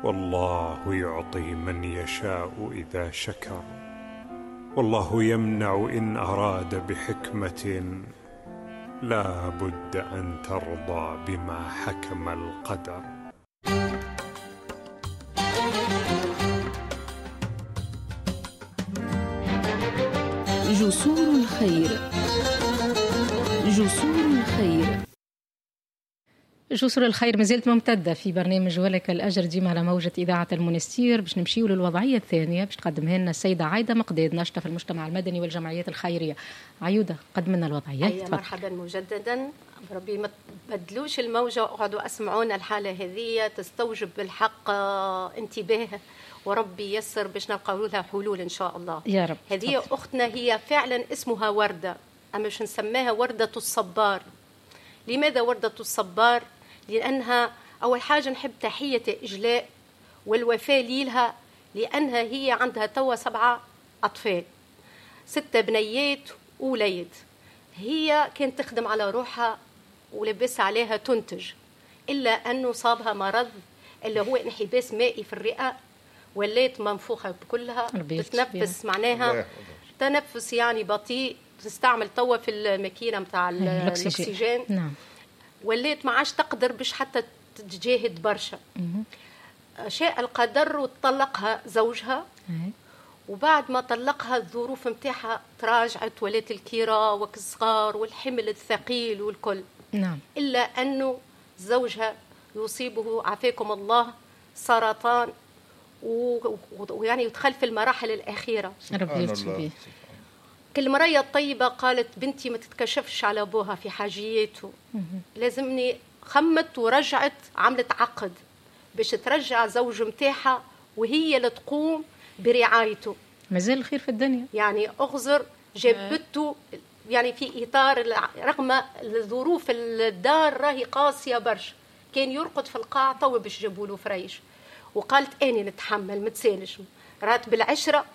والله يعطي من يشاء إذا شكر، والله يمنع إن أراد بحكمة، لا بد أن ترضى بما حكم القدر. جسور الخير. جسور الخير. جسر الخير مازالت ممتدة في برنامج ولك الأجر ديما على موجة إذاعة المنستير. باش نمشيو للوضعية الثانية باش تقدمها لنا السيدة عايدة مقداد، ناشطة في المجتمع المدني والجمعيات الخيرية. عيودة قدم لنا الوضعية. مرحبا مجددا. ربي ما تبدلوش الموجة وقعدوا أسمعونا. الحالة هذه تستوجب بالحق انتباه، وربي يسر باش نلقاو لها حلول إن شاء الله يا رب. هذه أختنا هي فعلا اسمها وردة، أما باش نسميها وردة الصبار. لماذا وردة الصبار؟ لأنها أول حاجة نحب تحية إجلاء والوفاء ليلها، لأنها هي عندها توا 7 أطفال، 6 بنيات ووليد. هي كانت تخدم على روحها ولبس عليها تنتج، إلا أنه صابها مرض اللي هو انحباس مائي في الرئة، ولات منفوخة بكلها، تتنفس معناها تنفس يعني بطيء، تستعمل توا في الماكينة متاع الأكسجين. نعم. وليت ما عادش تقدر باش حتى تجاهد برشا. شاء القدر وطلقها زوجها، وبعد ما طلقها الظروف متاعها تراجعت، ولات الكيرة والصغار والحمل الثقيل والكل. نعم. إلا أنه زوجها يصيبه عافاكم الله سرطان، ويعني يدخل في المراحل الأخيرة. ربي يلطف. كل مرية الطيبة قالت بنتي ما تتكشفش على أبوها في حاجياته، لازمني. خمت ورجعت، عملت عقد باش ترجع زوج متاعها وهي اللي تقوم برعايته. مازال الخير في الدنيا يعني أغزر جابته يعني في إطار، رغم الظروف الدار راهي قاسية برشا، كان يرقد في القاع طوى باش جابوا له فريش، وقالت أني نتحمل متسالش، رات بالعشرة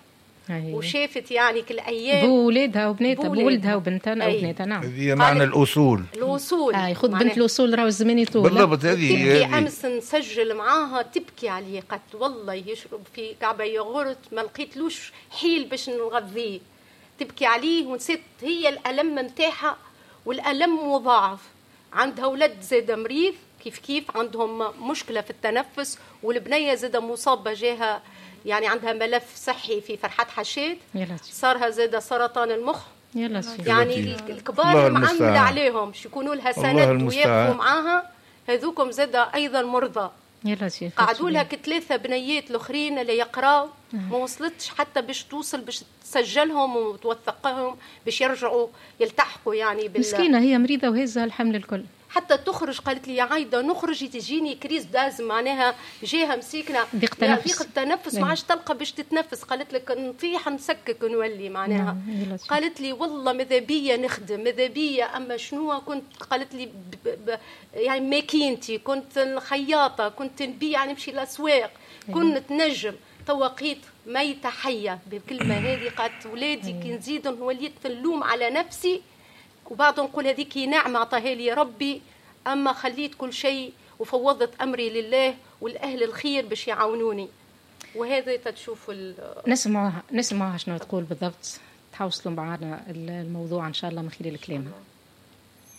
وشافت يعني كل أيام بولادها وبناتها، بولدها وبنتها وبناتها. نعم. هذه معنى الأصول. خذ بنت الأصول راهو الزمان يطول بالضبط. هذه أمس نسجل معاها تبكي عليه، قالت والله يشرب في كعبة يغرت ما لقيتلوش حيل باش نغذيه، تبكي عليه ونسيت هي الألم متاعها، والألم مضاعف. عندها ولد زاد مريض كيف عندهم مشكلة في التنفس، والبنية زاد مصابة جاها يعني عندها ملف صحي في فرحات حشاد، صارها زاد سرطان المخ. يعني الكبار معملة عليهم شو يكونوا لها سند ويقفوا معاها، هذوكم زاد أيضا مرضى. قعدوا لها 3 بنيات الأخرين اللي يقراوا، ما وصلتش حتى باش توصل باش تسجلهم وتوثقهم باش يرجعوا يلتحقوا يعني مسكينة هي مريضة وهزها الحمل الكل. حتى تخرج قالت لي يا عايدة نخرج تجيني كريز داز، معناها جيها مسيكنا ضيق التنفس ما عادش تلقى باش تتنفس. قالت لك نطيح نسكك نولي معناها. قالت لي والله ماذا بيا نخدم ماذا بيا، أما شنو كنت قالت لي يعني ماكينتي كنت خياطة، كنت نبيع نمشي الأسواق، كنت نجم، توقيت ميتة حية بالكلمة هذه. قالت ولادي كي نزيد وليت نلوم على نفسي، وبعد نقول هذيك نعمة عطاها لي ربي، أما خليت كل شيء وفوضت أمري لله والأهل الخير باش يعاونوني. وهذا تشوفوا نسمعها شنو تقول بالضبط. تحوصلوا معنا الموضوع إن شاء الله من خلال كلامها.